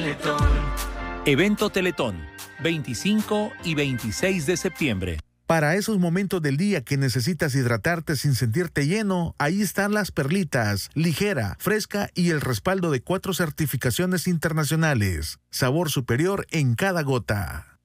Teletón. Evento Teletón, 25 y 26 de septiembre. Para esos momentos del día que necesitas hidratarte sin sentirte lleno, ahí están las perlitas, ligera, fresca y el respaldo de 4 certificaciones internacionales. Sabor superior en cada gota.